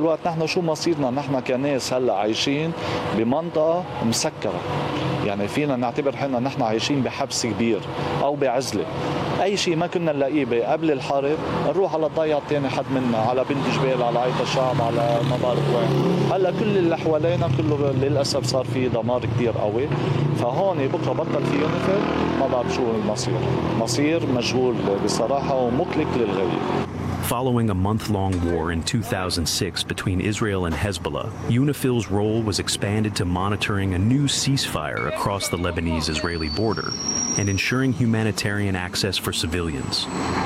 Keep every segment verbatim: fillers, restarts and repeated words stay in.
الوقت نحن شو مصيرنا؟ نحن كناس هلا عايشين بمنطقة مسكرة، يعني فينا نعتبر حالنا نحن عايشين بحبس كبير أو بعزلة. أي شيء ما كنا نلاقيه قبل الحرب نروح على الضيعة الثاني حد منا، على بنت جبال، على عيط الشعب، على ما بعرف وين. هلا كل اللي حوالينا كله للأسف صار فيه دمار كتير قوي، فهون بكرة بطل في يونيفيل ما بعرف شو المصير، مصير مجهول بصراحة ومقلق للغاية. Following a month-long war in two thousand six between Israel and Hezbollah, UNIFIL's role was expanded to monitoring a new ceasefire across the Lebanese-Israeli border and ensuring humanitarian access for civilians.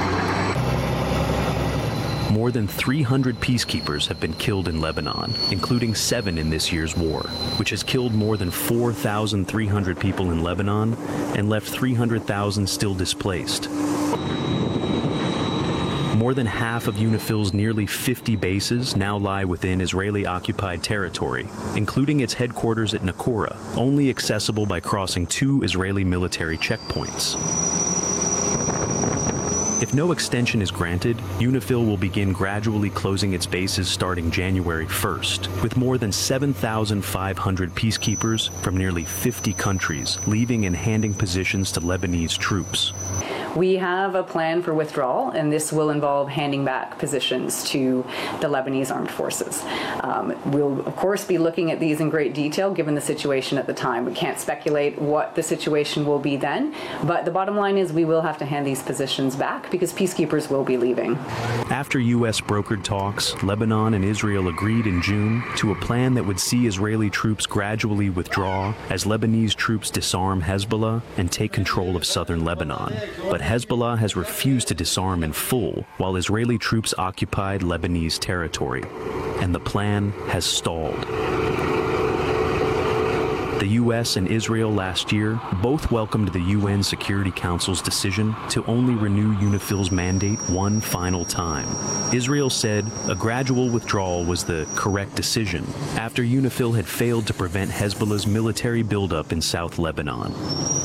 More than three hundred peacekeepers have been killed in Lebanon, including seven in this year's war, which has killed more than four thousand three hundred people in Lebanon and left three hundred thousand still displaced. More than half of UNIFIL's nearly fifty bases now lie within Israeli-occupied territory, including its headquarters at Nakura, only accessible by crossing two Israeli military checkpoints. If no extension is granted, UNIFIL will begin gradually closing its bases starting January first, with more than seven thousand five hundred peacekeepers from nearly fifty countries leaving and handing positions to Lebanese troops. We have a plan for withdrawal, and this will involve handing back positions to the Lebanese armed forces. Um, we'll, of course, be looking at these in great detail given the situation at the time. We can't speculate what the situation will be then, but the bottom line is we will have to hand these positions back because peacekeepers will be leaving. After U S brokered talks, Lebanon and Israel agreed in June to a plan that would see Israeli troops gradually withdraw as Lebanese troops disarm Hezbollah and take control of southern Lebanon. But Hezbollah has refused to disarm in full while Israeli troops occupied Lebanese territory, and the plan has stalled. The U S and Israel last year both welcomed the U N Security Council's decision to only renew UNIFIL's mandate one final time. Israel said a gradual withdrawal was the correct decision after UNIFIL had failed to prevent Hezbollah's military buildup in South Lebanon.